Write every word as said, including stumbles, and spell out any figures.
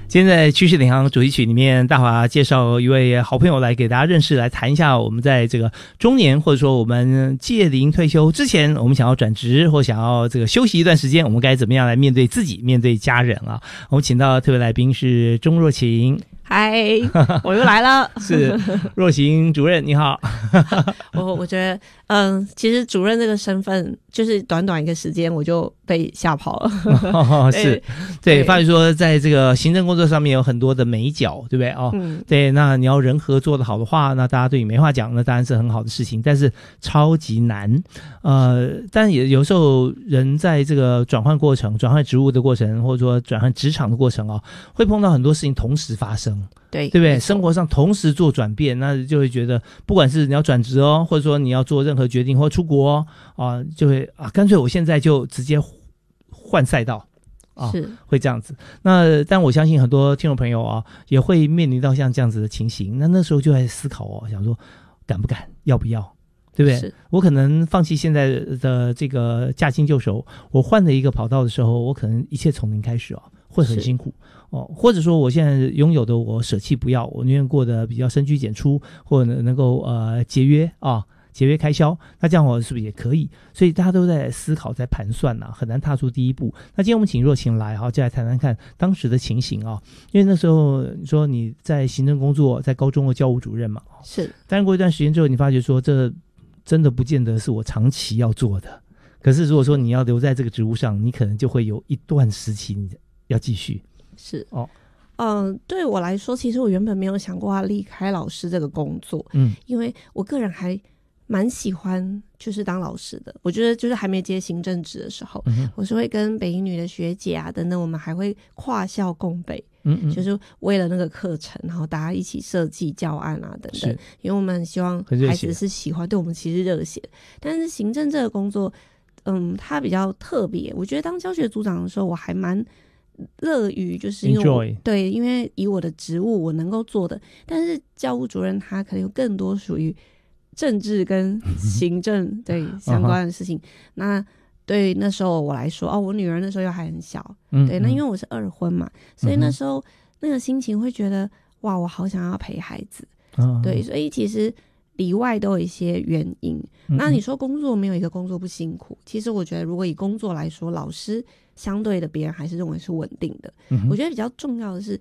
今天在趋势领航主题曲里面，大华介绍一位好朋友来给大家认识，来谈一下我们在这个中年或者说我们届龄退休之前，我们想要转职或想要这个休息一段时间，我们该怎么样来面对自己面对家人啊。我们请到特别来宾是钟若晴。 嗨，我又来了。 是若晴主任，你好。 我我觉得，嗯，其实主任这个身份，就是短短一个时间我就被吓跑了。 哦、是，对，发觉说在这个行政工作上面有很多的美角，对不对？哦，嗯、对，那你要人合作的好的话，那大家对你没话讲，那当然是很好的事情，但是超级难。呃，但也有时候人在这个转换过程、转换职务的过程，或者说转换职场的过程啊、哦，会碰到很多事情同时发生。 对， 对不对？生活上同时做转变，那就会觉得，不管是你要转职哦，或者说你要做任何决定或出国哦，啊，就会啊，干脆我现在就直接换赛道啊， 是会这样子。那但我相信很多听众朋友啊，也会面临到像这样子的情形。那那时候就在思考哦，想说敢不敢，要不要？对不对？我可能放弃现在的这个驾轻就熟，我换了一个跑道的时候，我可能一切从零开始哦，会很辛苦哦。或者说我现在拥有的我舍弃不要，我宁愿过得比较深居简出，或者能够呃节约啊，节约开销，那这样我是不是也可以？所以大家都在思考，在盘算啊，很难踏出第一步。那今天我们请若晴来哈，就来谈谈看当时的情形啊。因为那时候你说你在行政工作，在高中的教务主任嘛， 是。 但过一段时间之后，你发觉说这真的不见得是我长期要做的。可是如果说你要留在这个职务上，你可能就会有一段时期你要继续。 是哦， 嗯、呃，对我来说，其实我原本没有想过要离开老师这个工作， 嗯， 因为我个人还蛮喜欢就是当老师的。我觉得就是还没接行政职的时候，嗯、我是会跟北一女的学姐啊等等，我们还会跨校共备。嗯嗯，就是为了那个课程，然后大家一起设计教案啊等等，因为我们很希望孩子是喜欢，对我们其实热血。但是行政这个工作，嗯，它比较特别。我觉得当教学组长的时候，我还蛮乐于，就是因为我 Enjoy. 对，因为以我的职务我能够做的，但是教务主任他可能有更多属于政治跟行政对相关的事情。那对那时候我来说，哦，我女儿那时候又还很小，嗯、对，那因为我是二婚嘛，所以那时候那个心情会觉得，哇，我好想要陪孩子，嗯、对，所以其实里外都有一些原因。嗯、那你说工作没有一个工作不辛苦，其实我觉得如果以工作来说，老师相对的别人还是认为是稳定的。嗯、我觉得比较重要的是，